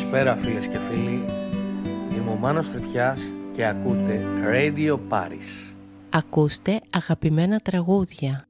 Καλησπέρα φίλες και φίλοι. Είμαι ο Μάνος Τρυπιάς και ακούτε Radio Paris. Ακούστε αγαπημένα τραγούδια.